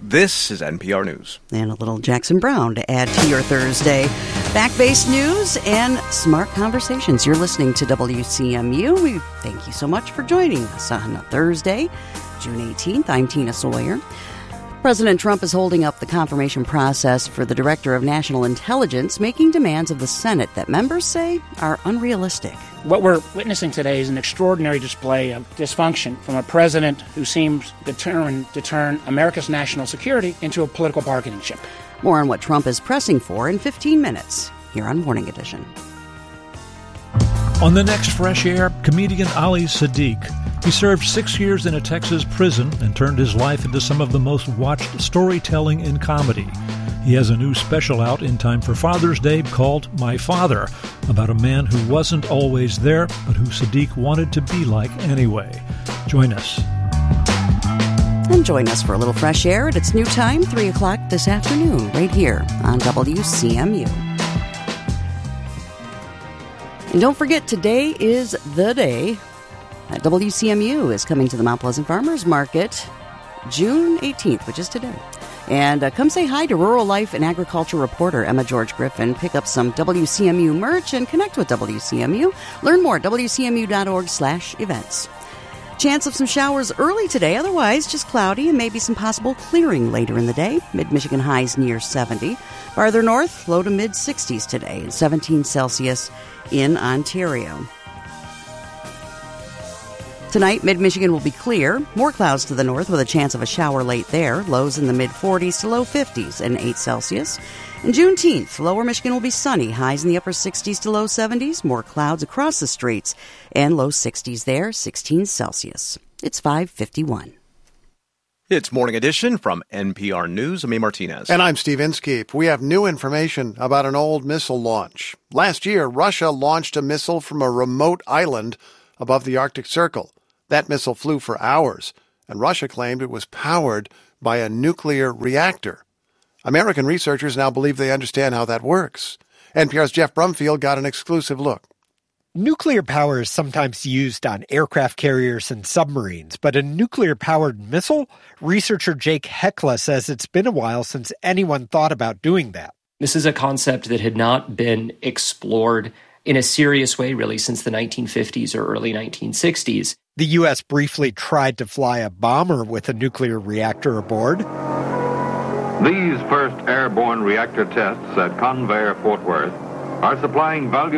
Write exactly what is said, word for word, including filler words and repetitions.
This is N P R News. And a little Jackson Brown to add to your Thursday. Fact-based news and smart conversations. You're listening to W C M U. We thank you so much for joining us on a Thursday, June eighteenth. I'm Tina Sawyer. President Trump is holding up the confirmation process for the Director of National Intelligence, making demands of the Senate that members say are unrealistic. What we're witnessing today is an extraordinary display of dysfunction from a president who seems determined to turn America's national security into a political bargaining chip. More on what Trump is pressing for in fifteen minutes, here on Morning Edition. On the next Fresh Air, comedian Ali Siddiq. He served six years in a Texas prison and turned his life into some of the most watched storytelling in comedy. He has a new special out in time for Father's Day called My Father, about a man who wasn't always there, but who Siddiq wanted to be like anyway. Join us. And join us for a little fresh air at its new time, three o'clock this afternoon, right here on W C M U. And don't forget, today is the day that W C M U is coming to the Mount Pleasant Farmers Market, June eighteenth, which is today. And uh, come say hi to rural life and agriculture reporter Emma George Griffin. Pick up some W C M U merch and connect with W C M U. Learn more at W C M U dot org slash events. Chance of some showers early today, otherwise just cloudy and maybe some possible clearing later in the day. Mid-Michigan highs near seventy. Farther north, low to mid-sixties today and seventeen Celsius in Ontario. Tonight, mid-Michigan will be clear. More clouds to the north with a chance of a shower late there. Lows in the mid-forties to low fifties and eight Celsius. And Juneteenth, lower Michigan will be sunny. Highs in the upper sixties to low seventies. More clouds across the streets and low sixties there, sixteen Celsius. It's five fifty-one. It's Morning Edition from N P R News. I'm A. Martinez. And I'm Steve Inskeep. We have new information about an old missile launch. Last year, Russia launched a missile from a remote island above the Arctic Circle. That missile flew for hours, and Russia claimed it was powered by a nuclear reactor. American researchers now believe they understand how that works. N P R's Jeff Brumfield got an exclusive look. Nuclear power is sometimes used on aircraft carriers and submarines, but a nuclear-powered missile? Researcher Jake Hekla says it's been a while since anyone thought about doing that. This is a concept that had not been explored in a serious way, really, since the nineteen fifties or early nineteen sixties. The U S briefly tried to fly a bomber with a nuclear reactor aboard. These first airborne reactor tests at Convair, Fort Worth, are supplying valuable